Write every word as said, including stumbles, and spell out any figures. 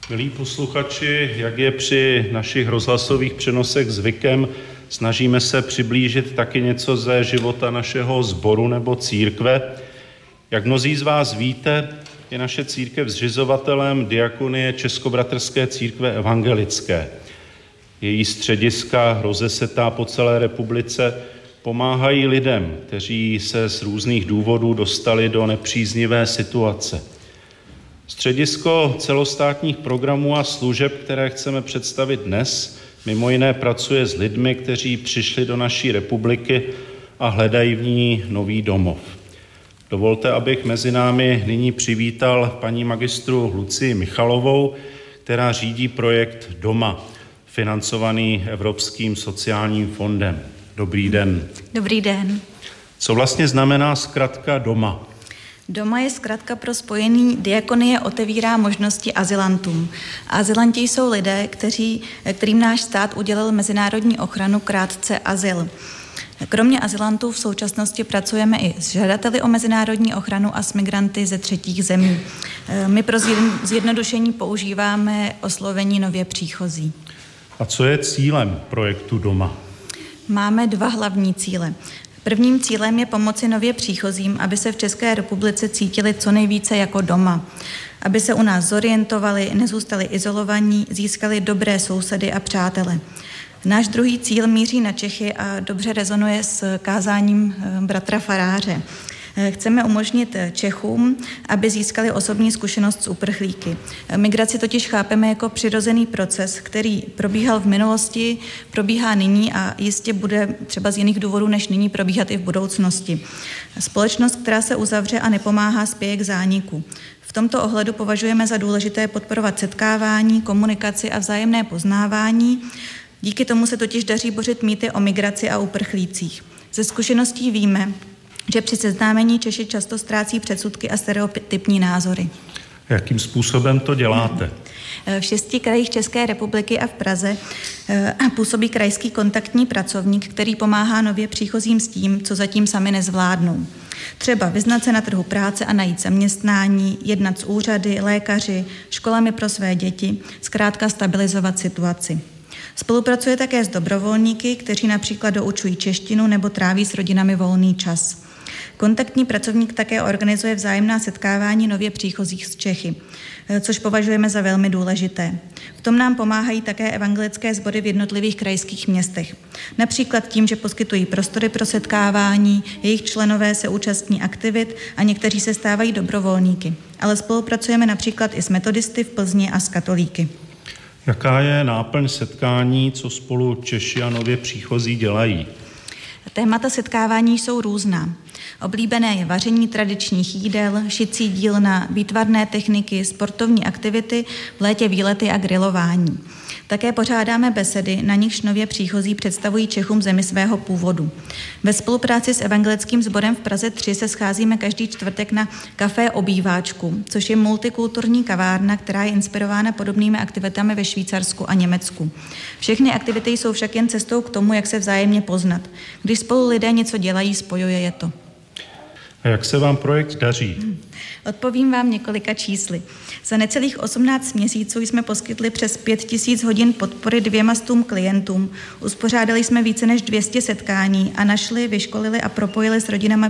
Milí posluchači, jak je při našich rozhlasových přenosech zvykem, snažíme se přiblížit taky něco ze života našeho sboru nebo církve. Jak mnozí z vás víte, je naše církev zřizovatelem diakonie Českobratrské církve evangelické. Její střediska rozesetá po celé republice pomáhají lidem, kteří se z různých důvodů dostali do nepříznivé situace. Středisko celostátních programů a služeb, které chceme představit dnes, mimo jiné pracuje s lidmi, kteří přišli do naší republiky a hledají v ní nový domov. Dovolte, abych mezi námi nyní přivítal paní magistru Lucii Michalovou, která řídí projekt Doma, financovaný Evropským sociálním fondem. Dobrý den. Dobrý den. Co vlastně znamená zkratka Doma? Doma je zkratka pro spojení diakonie otevírá možnosti azylantům. Azylanti jsou lidé, kteří, kterým náš stát udělil mezinárodní ochranu, krátce azyl. Kromě azylantů v současnosti pracujeme i s žadateli o mezinárodní ochranu a s migranty ze třetích zemí. My pro zjednodušení používáme oslovení nově příchozí. A co je cílem projektu Doma? Máme dva hlavní cíle. Prvním cílem je pomoci nově příchozím, aby se v České republice cítili co nejvíce jako doma, aby se u nás zorientovali, nezůstali izolovaní, získali dobré sousedy a přátele. Náš druhý cíl míří na Čechy a dobře rezonuje s kázáním bratra faráře. Chceme umožnit Čechům, aby získali osobní zkušenost s uprchlíky. Migraci totiž chápeme jako přirozený proces, který probíhal v minulosti, probíhá nyní a jistě bude třeba z jiných důvodů než nyní probíhat i v budoucnosti. Společnost, která se uzavře a nepomáhá, spěje k zániku. V tomto ohledu považujeme za důležité podporovat setkávání, komunikaci a vzájemné poznávání. Díky tomu se totiž daří bořit mýty o migraci a uprchlících. Ze zkušeností víme, že při seznámení Češi často ztrácí předsudky a stereotypní názory. Jakým způsobem to děláte? V šesti krajích České republiky a v Praze působí krajský kontaktní pracovník, který pomáhá nově příchozím s tím, co zatím sami nezvládnou. Třeba vyznat se na trhu práce a najít zaměstnání, jednat s úřady, lékaři, školami pro své děti, zkrátka stabilizovat situaci. Spolupracuje také s dobrovolníky, kteří například doučují češtinu nebo tráví s rodinami volný čas. Kontaktní pracovník také organizuje vzájemná setkávání nově příchozích z Čechy, což považujeme za velmi důležité. V tom nám pomáhají také evangelické sbory v jednotlivých krajských městech. Například tím, že poskytují prostory pro setkávání, jejich členové se účastní aktivit a někteří se stávají dobrovolníky. Ale spolupracujeme například i s metodisty v Plzni a s katolíky. Jaká je náplň setkání, co spolu Češi a nově příchozí dělají? Témata setkávání jsou různá. Oblíbené je vaření tradičních jídel, šicí dílna, výtvarné techniky, sportovní aktivity, v létě výlety a grilování. Také pořádáme besedy, na nichž nově příchozí představují Čechům zemi svého původu. Ve spolupráci s evangelickým sborem v Praze tři se scházíme každý čtvrtek na Café Obýváčku, což je multikulturní kavárna, která je inspirována podobnými aktivitami ve Švýcarsku a Německu. Všechny aktivity jsou však jen cestou k tomu, jak se vzájemně poznat. Když spolu lidé něco dělají, spojuje je to. A jak se vám projekt daří? Hmm. Odpovím vám několika čísly. Za necelých osmnáct měsíců jsme poskytli přes pět tisíc hodin podpory dvěma stům klientům. Uspořádali jsme více než dvě stě setkání a našli, vyškolili a propojili s rodinami